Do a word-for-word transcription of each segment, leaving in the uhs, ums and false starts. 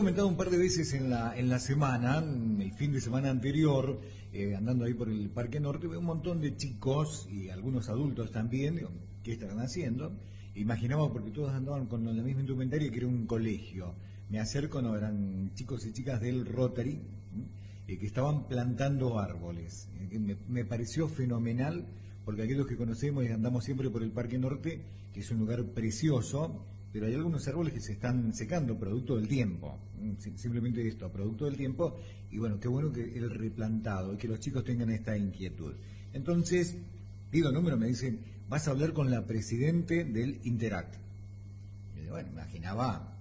Comentado un par de veces en la en la semana, el fin de semana anterior, eh, andando ahí por el Parque Norte, veo un montón de chicos y algunos adultos también. Digo, ¿qué estarán haciendo? Imaginaba, porque todos andaban con la misma indumentaria, que era un colegio. Me acerco, no, eran chicos y chicas del Rotary, eh, que estaban plantando árboles. Eh, me, me pareció fenomenal, porque aquellos que conocemos y andamos siempre por el Parque Norte, que es un lugar precioso, pero hay algunos árboles que se están secando, producto del tiempo, simplemente esto, producto del tiempo, y bueno, qué bueno que el replantado y que los chicos tengan esta inquietud. Entonces, pido el número, me dicen, vas a hablar con la presidente del Interact. Y yo, bueno, imaginaba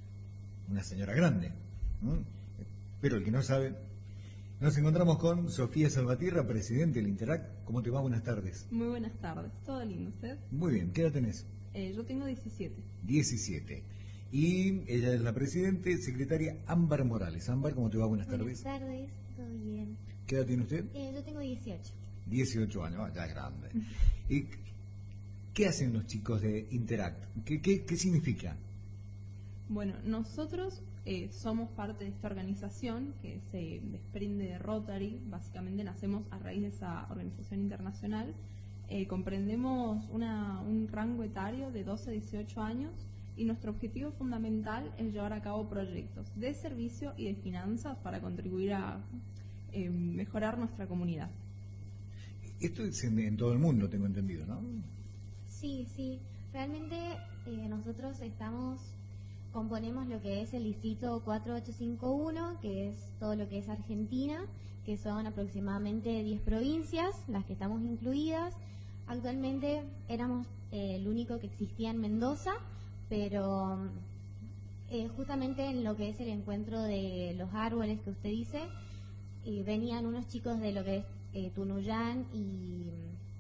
una señora grande, ¿no? Pero el que no sabe, nos encontramos con Sofía Salvatierra, presidente del Interact. ¿Cómo te va? Buenas tardes. Muy buenas tardes, ¿todo lindo usted? Muy bien, ¿qué edad tenés? Eh, yo tengo diecisiete. diecisiete. Y ella es la presidente, secretaria Ámbar Morales. Ámbar, ¿cómo te va? Buenas tardes. Buenas tardes, todo bien. ¿Qué edad tiene usted? Eh, yo tengo dieciocho. dieciocho años, ah, ya es grande. ¿Y qué hacen los chicos de Interact? ¿Qué, qué, qué significa? Bueno, nosotros eh, somos parte de esta organización que se desprende de Rotary. Básicamente nacemos a raíz de esa organización internacional. Eh, comprendemos una, un rango etario de doce a dieciocho años y nuestro objetivo fundamental es llevar a cabo proyectos de servicio y de finanzas para contribuir a eh, mejorar nuestra comunidad. Esto es en, en todo el mundo, tengo entendido, ¿no? Sí, sí. Realmente eh, nosotros estamos, componemos lo que es el distrito cuatro ocho cinco uno, que es todo lo que es Argentina, que son aproximadamente diez provincias, las que estamos incluidas. Actualmente éramos eh, el único que existía en Mendoza, pero eh, justamente en lo que es el encuentro de los árboles que usted dice, eh, venían unos chicos de lo que es eh, Tunuyán y,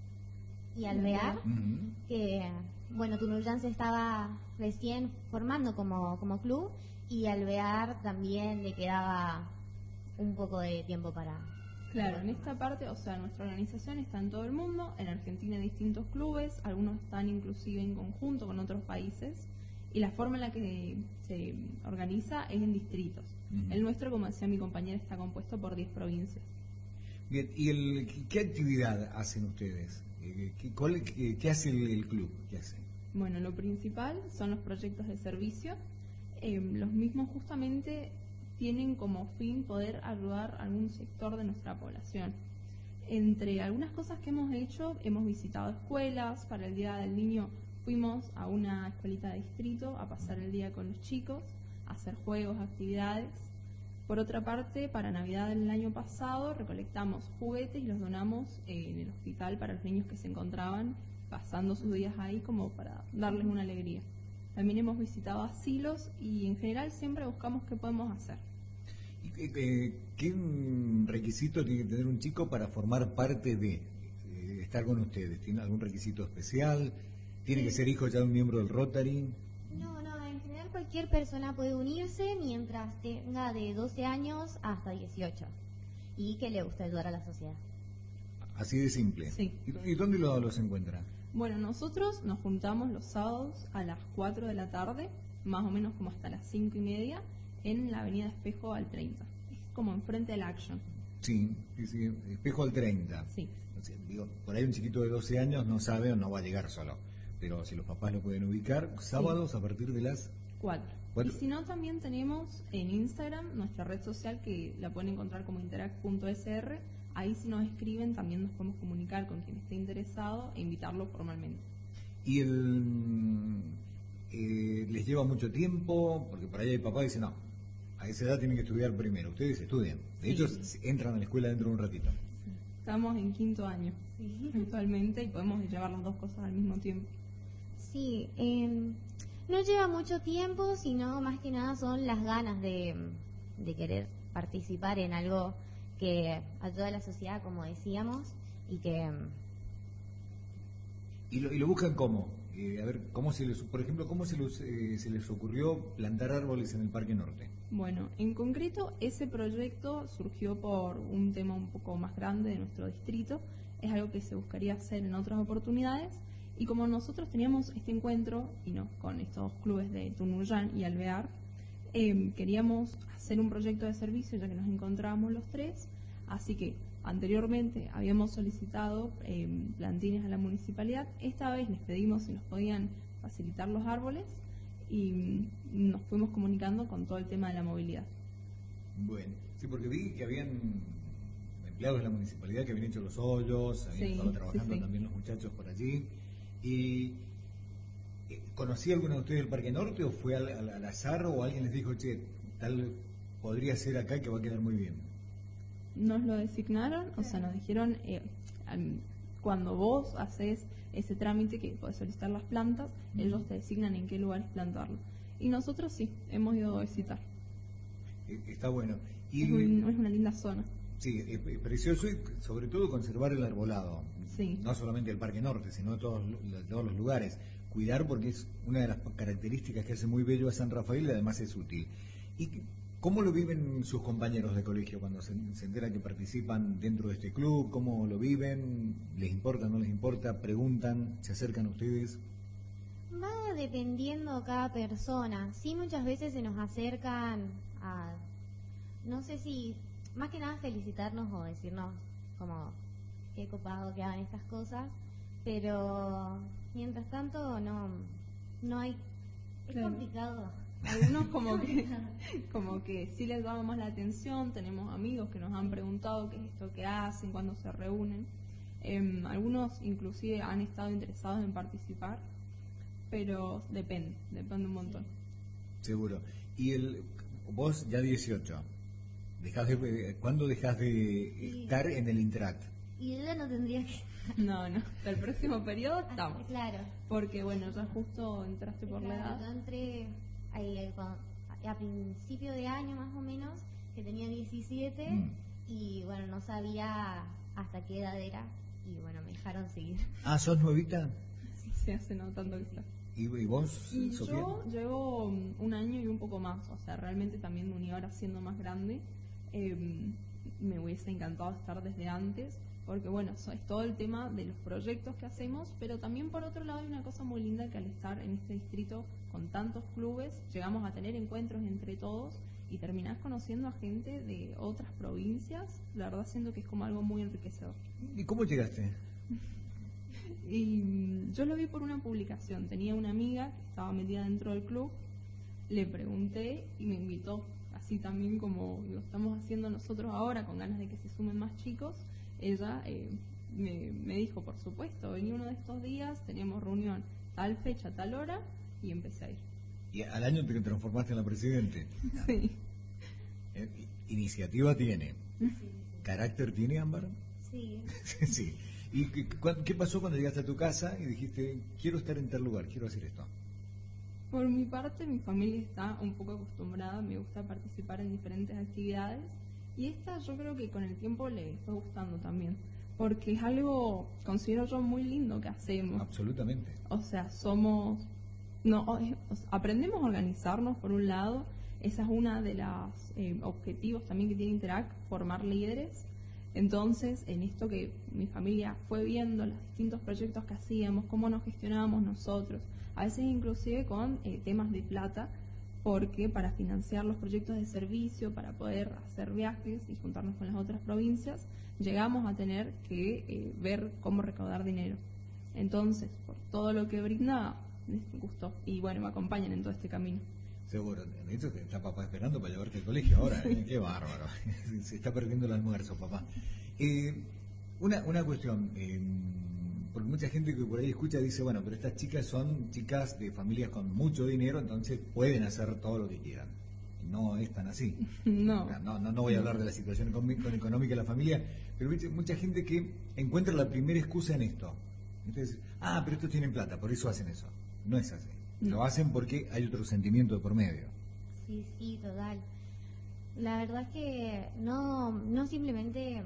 y Alvear, Uh-huh. que bueno, Tunuyán se estaba recién formando como, como club, y Alvear también le quedaba un poco de tiempo para... Claro, en esta parte, o sea, nuestra organización está en todo el mundo, en Argentina hay distintos clubes, algunos están inclusive en conjunto con otros países, y la forma en la que se organiza es en distritos. Uh-huh. El nuestro, como decía mi compañera, está compuesto por diez provincias. Bien, ¿y el, qué actividad hacen ustedes? ¿Qué, cuál, qué, qué hace el, el club? ¿Qué hace? Bueno, lo principal son los proyectos de servicio. Eh, los mismos justamente tienen como fin poder ayudar a algún sector de nuestra población. Entre algunas cosas que hemos hecho, hemos visitado escuelas. Para el Día del Niño fuimos a una escuelita de distrito a pasar el día con los chicos, a hacer juegos, actividades. Por otra parte, para Navidad del año pasado recolectamos juguetes y los donamos eh, en el hospital para los niños que se encontraban pasando sus días ahí, como para darles una alegría. También hemos visitado asilos y en general siempre buscamos qué podemos hacer. Eh, ¿Qué requisito tiene que tener un chico para formar parte de eh, estar con ustedes? ¿Tiene algún requisito especial? ¿Tiene que ser hijo ya de un miembro del Rotary? No, no, en general cualquier persona puede unirse mientras tenga de doce años hasta dieciocho y que le guste ayudar a la sociedad. Así de simple. Sí. ¿Y dónde lo, los encuentra? Bueno, nosotros nos juntamos los sábados a las cuatro de la tarde, más o menos como hasta las cinco y media, en la avenida Espejo al treinta. Es como enfrente del Action. Sí, sí, sí, Espejo al treinta. Sí. O sea, digo, por ahí un chiquito de doce años no sabe o no va a llegar solo. Pero si los papás lo pueden ubicar, sábados sí, a partir de las cuatro. Y si no, también tenemos en Instagram nuestra red social, que la pueden encontrar como interact punto s r. Ahí si nos escriben también nos podemos comunicar con quien esté interesado e invitarlo formalmente. ¿Y el, eh, les lleva mucho tiempo? Porque por ahí hay papás que dicen, no, a esa edad tienen que estudiar primero. Ustedes estudian. De sí. hecho, entran a la escuela dentro de un ratito. Estamos en quinto año sí. actualmente y podemos llevar las dos cosas al mismo tiempo. Sí, eh, no lleva mucho tiempo, sino más que nada son las ganas de, de querer participar en algo que ayuda a la sociedad, como decíamos, y que... ¿Y lo, y lo buscan cómo? Eh, a ver, ¿cómo se les, por ejemplo, cómo se, los, eh, se les ocurrió plantar árboles en el Parque Norte? Bueno, en concreto, ese proyecto surgió por un tema un poco más grande de nuestro distrito. Es algo que se buscaría hacer en otras oportunidades. Y como nosotros teníamos este encuentro, y no, con estos clubes de Tunuyán y Alvear, Eh, queríamos hacer un proyecto de servicio ya que nos encontrábamos los tres, así que anteriormente habíamos solicitado eh, plantines a la municipalidad. Esta vez les pedimos si nos podían facilitar los árboles y mm, nos fuimos comunicando con todo el tema de la movilidad. Bueno, sí, porque vi que habían empleados de la municipalidad que habían hecho los hoyos, habían Sí, estado trabajando sí, sí. también los muchachos por allí. Y eh, ¿conocía alguno de ustedes del Parque Norte o fue al, al- al azar o alguien les dijo, che, tal podría ser acá que va a quedar muy bien? Nos lo designaron, o sea, nos dijeron, eh, al- cuando vos haces ese trámite que podés solicitar las plantas, Ujú. ellos te designan en qué lugares plantarlo. Y nosotros sí, hemos ido a visitar. Eh, está bueno. Y Es, un- es una linda zona. sí, es, es precioso y sobre todo conservar el arbolado. Sí. No solamente el Parque Norte, sino de todos, de todos los lugares. Cuidar porque es una de las características que hace muy bello a San Rafael y además es útil. ¿Y cómo lo viven sus compañeros de colegio cuando se, se enteran que participan dentro de este club? ¿Cómo lo viven? ¿Les importa, no les importa? ¿Preguntan? ¿Se acercan a ustedes? Va dependiendo cada persona. Sí, muchas veces se nos acercan a, no sé si, más que nada felicitarnos o decirnos como qué copado que hagan estas cosas, pero mientras tanto no, no hay, es Claro. complicado. Algunos como que, como que sí les damos más la atención, tenemos amigos que nos han preguntado qué es esto que hacen, cuándo se reúnen. Em, algunos inclusive han estado interesados en participar, pero depende, depende un montón. Seguro. ¿Y el, vos ya dieciocho? Dejás de, ¿Cuándo dejás de estar en el Interact? Y yo ya no tendría que... No, no, hasta el próximo periodo estamos. Claro. Porque bueno, ya justo entraste por la Claro, yo edad. entré ahí, eh, cuando- a principio de año más o menos, que tenía diecisiete, Mm. y bueno, no sabía hasta qué edad era, y bueno, me dejaron seguir. Ah, ¿sos nuevita? Sí, se hace no tanto que está. ¿Y, y vos, Y Sofía? yo llevo mm, un año y un poco más, o sea, realmente también me uní ahora siendo más grande. Eh, me hubiese encantado estar desde antes, porque bueno, so- es todo el tema de los proyectos que hacemos, pero también por otro lado hay una cosa muy linda que al estar en este distrito con tantos clubes, llegamos a tener encuentros entre todos y terminás conociendo a gente de otras provincias. La verdad siento que es como algo muy enriquecedor. ¿Y cómo llegaste? Y mm, yo lo vi por una publicación. Tenía una amiga que estaba metida dentro del club, le pregunté y me invitó. Así también como lo estamos haciendo nosotros ahora, con ganas de que se sumen más chicos. Ella eh, me, me dijo, por supuesto, vení uno de estos días, teníamos reunión tal fecha, tal hora, y empecé a ir. Y al año te transformaste en la presidente. Sí. Eh, Iniciativa tiene. ¿Carácter tiene, Ámbar? Sí. Sí. ¿Y qué, cu- qué pasó cuando llegaste a tu casa y dijiste, quiero estar en tal lugar, quiero hacer esto? Por mi parte, mi familia está un poco acostumbrada, me gusta participar en diferentes actividades y esta yo creo que con el tiempo le fue gustando también, porque es algo, considero yo, muy lindo que hacemos. Absolutamente. O sea, somos, no, o- es- o sea, aprendemos a organizarnos por un lado, esa es una de los objetivos también que tiene Interact, formar líderes. Entonces, en esto que mi familia fue viendo, los distintos proyectos que hacíamos, cómo nos gestionábamos nosotros, a veces inclusive con eh, temas de plata, porque para financiar los proyectos de servicio, para poder hacer viajes y juntarnos con las otras provincias, llegamos a tener que eh, ver cómo recaudar dinero. Entonces, por todo lo que brinda, les gustó. Y bueno, me acompañan en todo este camino. Seguro. De hecho, te está papá esperando para llevarte al colegio ahora. ¿eh? Qué bárbaro. Se está perdiendo el almuerzo, papá. Eh, una, una cuestión. eh, porque mucha gente que por ahí escucha dice, bueno, pero estas chicas son chicas de familias con mucho dinero, entonces pueden hacer todo lo que quieran. No es tan así. No. No, no, no voy a hablar de la situación economi- con económica de la familia, pero viste, mucha gente que encuentra la primera excusa en esto. Entonces, ah, pero estos tienen plata, por eso hacen eso. No es así. No. Lo hacen porque hay otro sentimiento de por medio. Sí, sí, total. La verdad es que no, no simplemente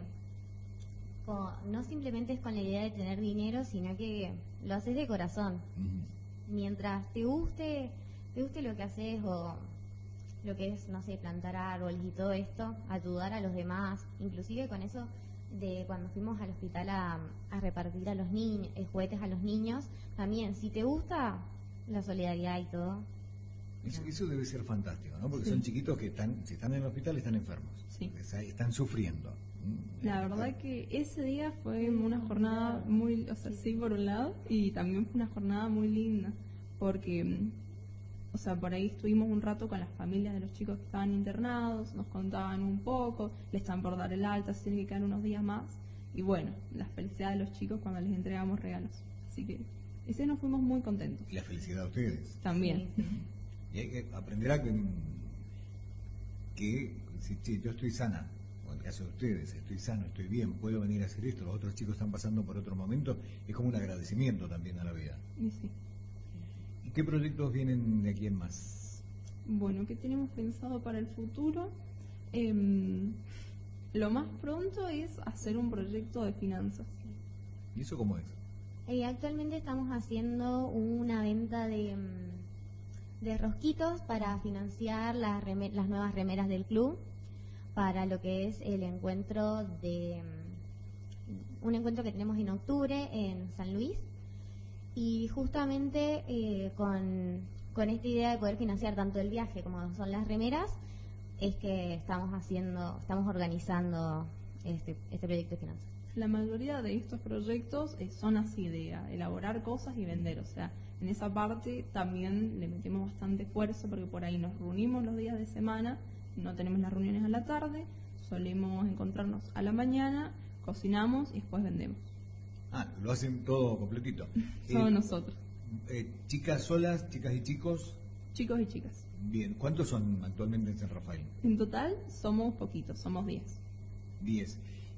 con- no simplemente es con la idea de tener dinero, sino que lo haces de corazón. Ujú. Mientras te guste, te guste lo que haces o lo que es, no sé, plantar árboles y todo esto, ayudar a los demás, inclusive con eso de cuando fuimos al hospital a, a repartir a los niños, juguetes a los niños, también, si te gusta la solidaridad y todo, Eso, eso debe ser fantástico, ¿no? Porque Sí. son chiquitos que están, si están en el hospital, están enfermos. Sí. O sea, están sufriendo. La verdad que ese día fue una jornada muy, o sea, sí por un lado, y también fue una jornada muy linda, porque, mm, o sea, por ahí estuvimos un rato con las familias de los chicos que estaban internados, nos contaban un poco, le están por dar el alta, se tienen que quedar unos días más, y bueno, la felicidad de los chicos cuando les entregamos regalos. Así que ese nos fuimos muy contentos. Y la felicidad de ustedes. También. Sí. Y hay que aprender a que, que si, si yo estoy sana, o en el caso de ustedes, estoy sano, estoy bien, puedo venir a hacer esto, los otros chicos están pasando por otro momento, es como un agradecimiento también a la vida. Y sí. ¿Y qué proyectos vienen de aquí en más? Bueno, ¿qué tenemos pensado para el futuro? Em, lo más pronto es hacer un proyecto de finanzas. ¿Y eso cómo es? Eh, actualmente estamos haciendo una venta de, mm, de rosquitos para financiar las, reme- las nuevas remeras del club, para lo que es el encuentro de mm, un encuentro que tenemos en octubre en San Luis. Y justamente eh, con, con esta idea de poder financiar tanto el viaje como son las remeras, es que estamos haciendo, estamos organizando este, este proyecto de finanzas. La mayoría de estos proyectos eh, son así, de a- elaborar cosas y vender. O sea, en esa parte también le metemos bastante esfuerzo porque por ahí nos reunimos los días de semana, no tenemos las reuniones a la tarde, solemos encontrarnos a la mañana, cocinamos y después vendemos. Ah, lo hacen todo completito. Somos Eh, nosotros, eh, chicas solas, chicas y chicos, chicos y chicas. bien. ¿Cuántos son actualmente en San Rafael? En total somos poquitos, somos diez. Diez.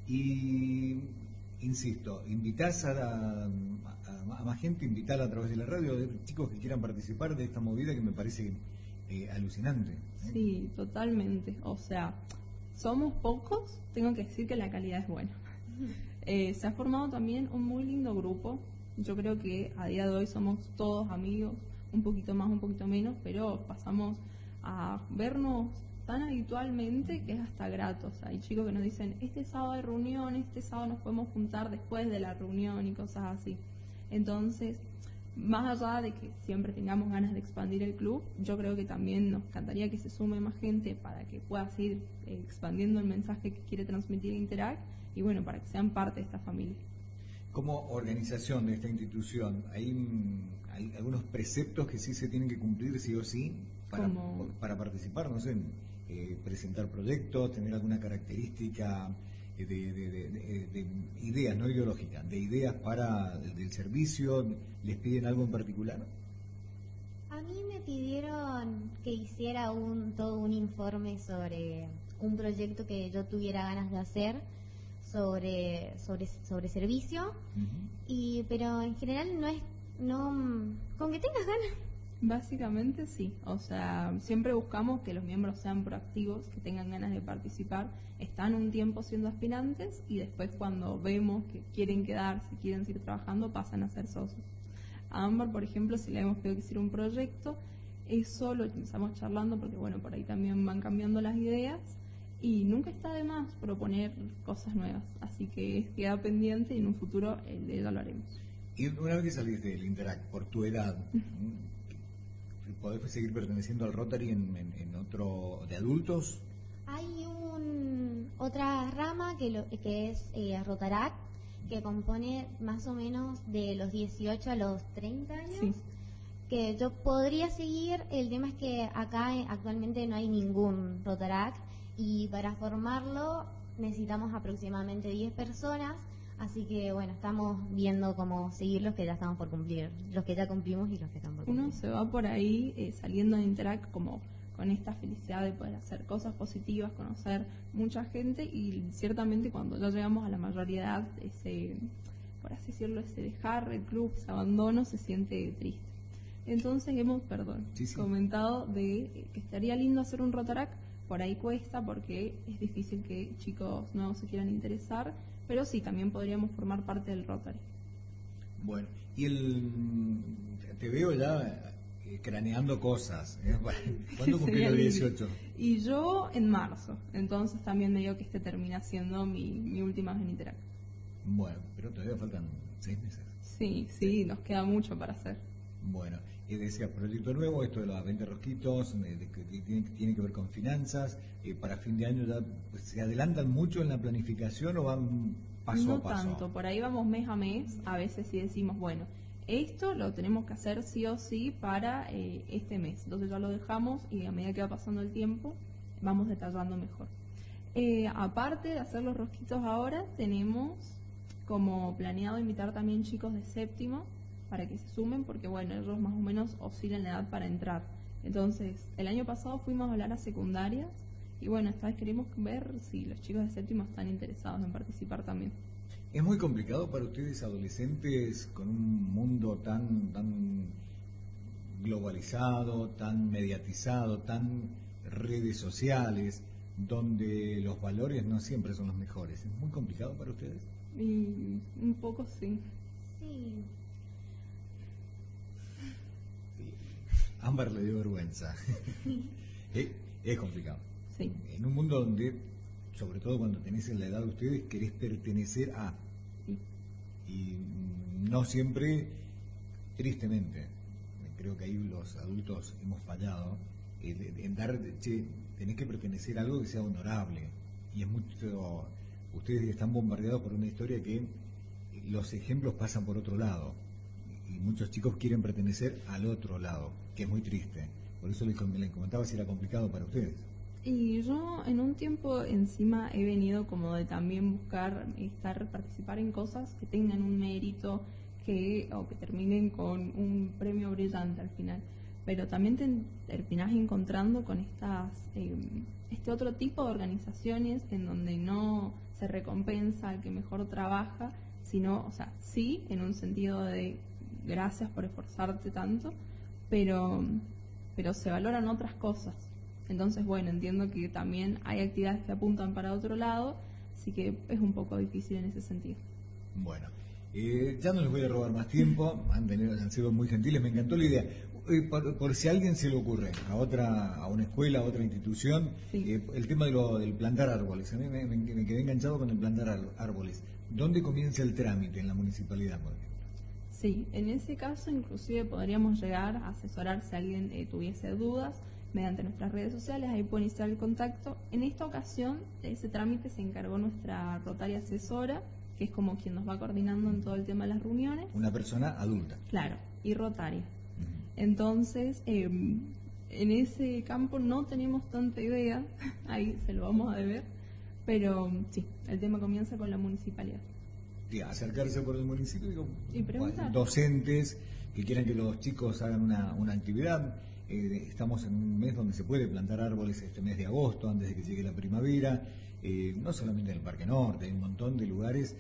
Y, insisto, invitás a, la- a- a más gente, invitala a través de la radio, de chicos que quieran participar de esta movida que me parece eh, alucinante. ¿eh? Sí, totalmente. O sea, somos pocos, tengo que decir que la calidad es buena. Eh, se ha formado también un muy lindo grupo. Yo creo que a día de hoy somos todos amigos, un poquito más, un poquito menos, pero pasamos a vernos tan habitualmente que es hasta grato. O sea, hay chicos que nos dicen, este sábado hay reunión, este sábado nos podemos juntar después de la reunión y cosas así. Entonces, más allá de que siempre tengamos ganas de expandir el club, yo creo que también nos encantaría que se sume más gente para que pueda seguir eh, expandiendo el mensaje que quiere transmitir Interact y bueno, para que sean parte de esta familia. Como organización de esta institución, ¿hay, mm, hay algunos preceptos que sí se tienen que cumplir sí o sí para, Como- para participar? No sé, eh, presentar proyectos, tener alguna característica de, de- de- de- de- de ideas, no ideológicas, de ideas para el del servicio. ¿Les piden algo en particular? A mí me pidieron que hiciera un todo un informe sobre un proyecto que yo tuviera ganas de hacer sobre sobre sobre servicio, Ujú. y pero en general no es no con que tengas ganas. Básicamente sí, o sea, siempre buscamos que los miembros sean proactivos, que tengan ganas de participar, están un tiempo siendo aspirantes y después cuando vemos que quieren quedarse, quieren seguir trabajando, pasan a ser socios. A Ámbar, por ejemplo, si le hemos pedido que hiciera un proyecto, eso lo empezamos charlando porque bueno, por ahí también van cambiando las ideas y nunca está de más proponer cosas nuevas, así que queda pendiente y en un futuro eh, de ella lo haremos. Y una vez que salís del Interact, por tu edad, ¿mm? ¿podés seguir perteneciendo al Rotary en, en- en otro de adultos? Hay un otra rama que lo, que es eh, Rotaract, que compone más o menos de los dieciocho a los treinta años. Sí. Que yo podría seguir, el tema es que acá eh, actualmente no hay ningún Rotaract y para formarlo necesitamos aproximadamente diez personas, así que bueno, estamos viendo cómo seguir los que ya estamos por cumplir, los que ya cumplimos y los que están por cumplir. Uno se va por ahí eh, saliendo de Interact como con esta felicidad de poder hacer cosas positivas, conocer mucha gente y ciertamente cuando ya llegamos a la mayoría de edad, ese, por así decirlo, ese dejar el club, ese abandono se siente triste. Entonces hemos, perdón, Sí, sí. comentado de eh, que estaría lindo hacer un Rotaract, por ahí cuesta porque es difícil que chicos nuevos se quieran interesar, pero sí, también podríamos formar parte del Rotary. Bueno, y el te veo ya eh, craneando cosas. ¿eh? ¿Cuándo cumplí Sería los lindo. dieciocho? Y yo en marzo, entonces también me digo que este termina siendo mi, mi última vez en Interact. Bueno, pero todavía faltan seis meses. Sí, sí, nos queda mucho para hacer. Bueno, y decía, proyecto nuevo, esto de los veinte rosquitos, de, de, que tiene, tiene que ver con finanzas, eh, para fin de año ya pues, se adelantan mucho en la planificación o van paso no a paso. No tanto, por ahí vamos mes a mes, a veces sí decimos, bueno, esto lo tenemos que hacer sí o sí para eh, este mes, entonces ya lo dejamos y a medida que va pasando el tiempo vamos detallando mejor. Eh, aparte de hacer los rosquitos ahora, tenemos como planeado invitar también chicos de séptimo para que se sumen, porque bueno, ellos más o menos oscilan la edad para entrar. Entonces, el año pasado fuimos a hablar a secundarias y bueno, esta vez queremos ver si los chicos de séptimo están interesados en participar también. ¿Es muy complicado para ustedes adolescentes con un mundo tan, tan globalizado, tan mediatizado, tan redes sociales, donde los valores no siempre son los mejores? ¿Es muy complicado para ustedes? Y un poco sí. Sí. Ámbar le dio vergüenza. es, es complicado. Sí. En un mundo donde, sobre todo cuando tenés en la edad de ustedes, querés pertenecer a. Sí. Y no siempre, tristemente, creo que ahí los adultos hemos fallado, eh, en dar, che, tenés que pertenecer a algo que sea honorable. Y es mucho, ustedes están bombardeados por una historia que los ejemplos pasan por otro lado. Y muchos chicos quieren pertenecer al otro lado, que es muy triste. Por eso les, les comentaba si era complicado para ustedes. Y yo en un tiempo encima he venido como de también buscar estar, participar en cosas que tengan un mérito, que o que terminen con un premio brillante al final. Pero también te terminás encontrando con estas eh, este otro tipo de organizaciones en donde no se recompensa al que mejor trabaja, sino, o sea, sí, en un sentido de gracias por esforzarte tanto, pero, pero se valoran otras cosas. Entonces, bueno, entiendo que también hay actividades que apuntan para otro lado, así que es un poco difícil en ese sentido. Bueno, eh, ya no les voy a robar más tiempo, han, tenido, han sido muy gentiles, me encantó la idea. Eh, por, por si a alguien se le ocurre, a otra, a una escuela, a otra institución, sí. eh, el tema de lo, del plantar árboles, a mí me, me, me quedé enganchado con el plantar árboles. ¿Dónde comienza el trámite en la municipalidad, por ejemplo? Sí, en ese caso inclusive podríamos llegar a asesorar si alguien eh, tuviese dudas mediante nuestras redes sociales, ahí pueden iniciar el contacto. En esta ocasión, de ese trámite se encargó nuestra rotaria asesora, que es como quien nos va coordinando en todo el tema de las reuniones. Una persona adulta. Claro, y rotaria. Uh-huh. Entonces, eh, en ese campo no tenemos tanta idea, ahí se lo vamos a deber, pero sí, el tema comienza con la municipalidad. Sí, acercarse por el municipio, digo, y preguntar. Docentes que quieran que los chicos hagan una, una actividad. Eh, estamos en un mes donde se puede plantar árboles, este mes de agosto, antes de que llegue la primavera, eh, no solamente en el Parque Norte, hay un montón de lugares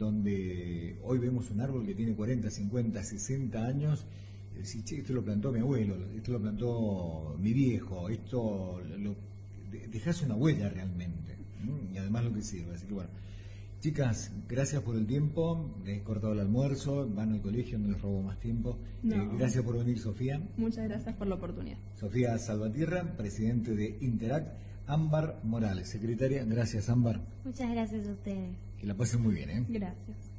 donde hoy vemos un árbol que tiene cuarenta, cincuenta, sesenta años, y decís, che, esto lo plantó mi abuelo, esto lo plantó mi viejo, esto lo, de, dejás una huella realmente, ¿no? Y además lo que sirve, así que bueno. Chicas, gracias por el tiempo, les he cortado el almuerzo, van al colegio, no les robo más tiempo. No. Eh, gracias por venir, Sofía. Muchas gracias por la oportunidad. Sofía Salvatierra, presidente de Interact. Ámbar Morales, secretaria. Gracias, Ámbar. Muchas gracias a ustedes. Que la pasen muy bien, ¿eh? Gracias.